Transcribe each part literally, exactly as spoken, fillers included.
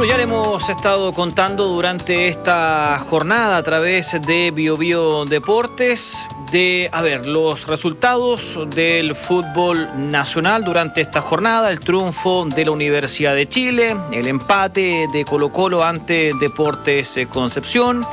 Bueno, ya le hemos estado contando durante esta jornada a través de Bio Bio Deportes de, a ver, los resultados del fútbol nacional durante esta jornada, el triunfo de la Universidad de Chile, el empate de Colo-Colo ante Deportes Concepción.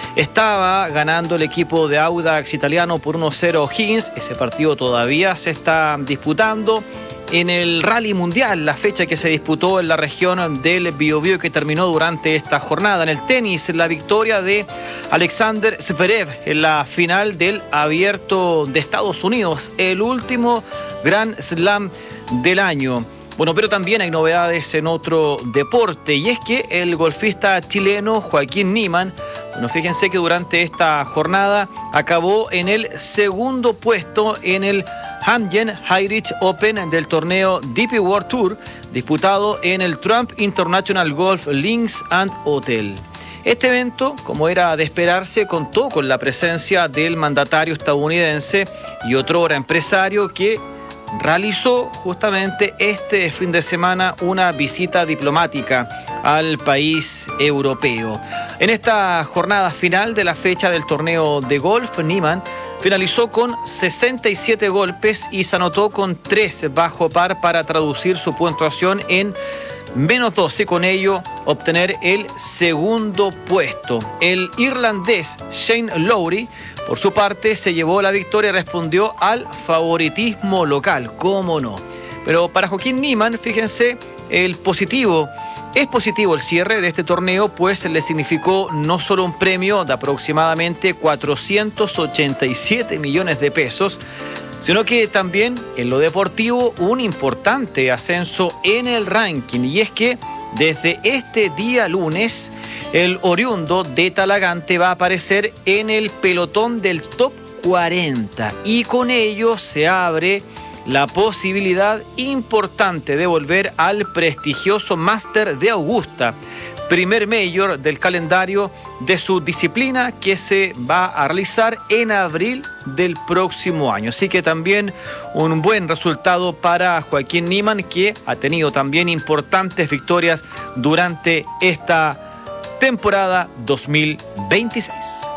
Estaba ganando el equipo de Audax Italiano por uno cero O'Higgins, ese partido todavía se está disputando. En el Rally Mundial, la fecha que se disputó en la región del Biobío que terminó durante esta jornada. En el tenis, la victoria de Alexander Zverev en la final del Abierto de Estados Unidos, el último Grand Slam del año. Bueno, pero también hay novedades en otro deporte, y es que el golfista chileno Joaquín Niemann, bueno, fíjense que durante esta jornada acabó en el segundo puesto en el Hamden Heinrich Open del torneo D P World Tour, disputado en el Trump International Golf Links and Hotel. Este evento, como era de esperarse, contó con la presencia del mandatario estadounidense y otrora empresario que realizó justamente este fin de semana una visita diplomática al país europeo. En esta jornada final de la fecha del torneo de golf, Niemann finalizó con sesenta y siete golpes y se anotó con tres bajo par para traducir su puntuación en menos doce, con ello obtener el segundo puesto. El irlandés Shane Lowry, por su parte, se llevó la victoria y respondió al favoritismo local, cómo no. Pero para Joaquín Niemann, fíjense, el positivo, es positivo el cierre de este torneo, pues le significó no solo un premio de aproximadamente cuatrocientos ochenta y siete millones de pesos, sino que también en lo deportivo un importante ascenso en el ranking. Y es que desde este día lunes, el oriundo de Talagante va a aparecer en el pelotón del top cuarenta, y con ello se abre la posibilidad importante de volver al prestigioso Máster de Augusta, primer mayor del calendario de su disciplina, que se va a realizar en abril del próximo año. Así que también un buen resultado para Joaquín Niemann, que ha tenido también importantes victorias durante esta temporada dos mil veintiséis.